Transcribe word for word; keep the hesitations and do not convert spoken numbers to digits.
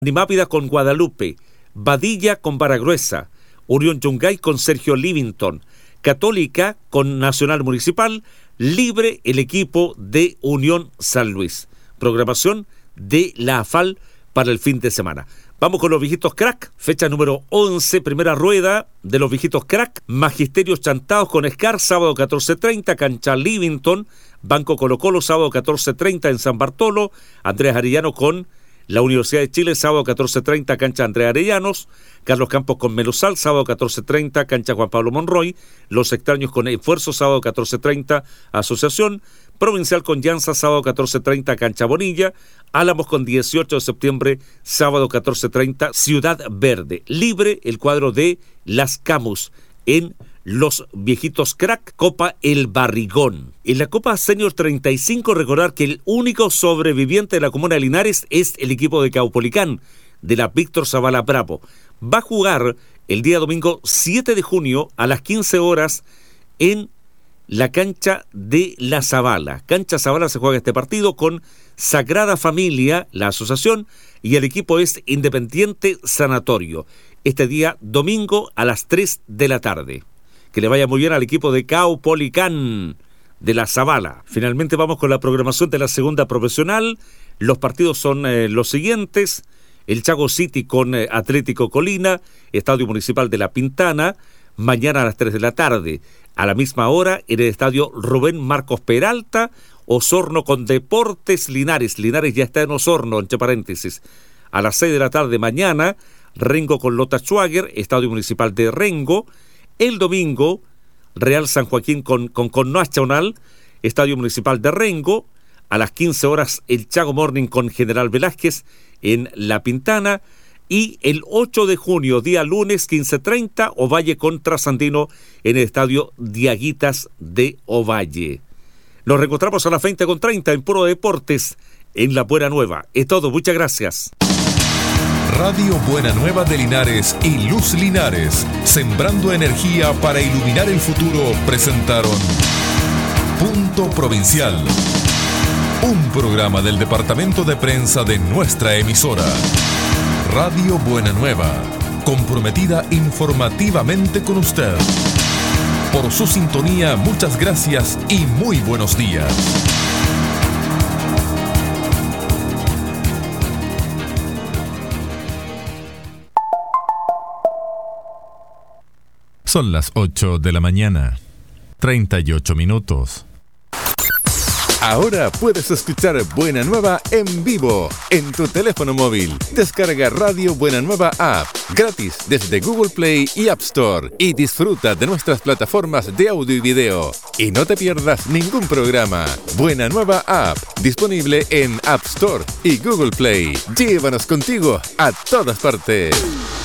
Dimápida con Guadalupe, Badilla con Baragruesa, Unión Yungay con Sergio Livington, Católica con Nacional Municipal, libre el equipo de Unión San Luis. Programación de la A F A L para el fin de semana. Vamos con los viejitos crack, fecha número once, primera rueda de los viejitos crack. Magisterios Chantados con Escar, sábado catorce treinta, cancha Livington. Banco Colo Colo, sábado catorce treinta en San Bartolo. Andrés Arellano con la Universidad de Chile, sábado catorce treinta, cancha Andrés Arellanos. Carlos Campos con Melusal, sábado catorce treinta, cancha Juan Pablo Monroy. Los Extraños con Esfuerzo, sábado catorce treinta, Asociación. Provincial con Llanza, sábado catorce treinta, cancha Bonilla. Álamos con dieciocho de septiembre, sábado catorce treinta, Ciudad Verde. Libre el cuadro de Las Camus en los viejitos crack, Copa El Barrigón. En la Copa Senior treinta y cinco, recordar que el único sobreviviente de la comuna de Linares es el equipo de Caupolicán, de la Víctor Zavala Bravo. Va a jugar el día domingo siete de junio a las quince horas en la cancha de La Zavala. Cancha Zavala se juega este partido con Sagrada Familia, la asociación, y el equipo es Independiente Sanatorio. Este día domingo a las tres de la tarde. Que le vaya muy bien al equipo de Caupolicán de La Zavala. Finalmente vamos con la programación de la segunda profesional. Los partidos son eh, los siguientes: el Chago City con eh, Atlético Colina, Estadio Municipal de La Pintana, mañana a las tres de la tarde. A la misma hora, en el estadio Rubén Marcos Peralta, Osorno con Deportes Linares. Linares ya está en Osorno, entre paréntesis. A las seis de la tarde mañana, Rengo con Lota Schwager, Estadio Municipal de Rengo. El domingo, Real San Joaquín con, con, con Nacional, Estadio Municipal de Rengo. A las quince horas, el Chago Morning con General Velázquez en La Pintana. Y el ocho de junio, día lunes, quince treinta, Ovalle contra Sandino en el estadio Diaguitas de Ovalle. Nos reencontramos a las veinte con treinta en Puro Deportes, en La Buena Nueva. Es todo, muchas gracias. Radio Buena Nueva de Linares y Luz Linares, sembrando energía para iluminar el futuro, presentaron Punto Provincial, un programa del departamento de prensa de nuestra emisora. Radio Buena Nueva, comprometida informativamente con usted. Por su sintonía, muchas gracias y muy buenos días. Son las ocho de la mañana, treinta y ocho minutos. Ahora puedes escuchar Buena Nueva en vivo en tu teléfono móvil. Descarga Radio Buena Nueva App gratis desde Google Play y App Store y disfruta de nuestras plataformas de audio y video. Y no te pierdas ningún programa. Buena Nueva App, disponible en App Store y Google Play. Llévanos contigo a todas partes.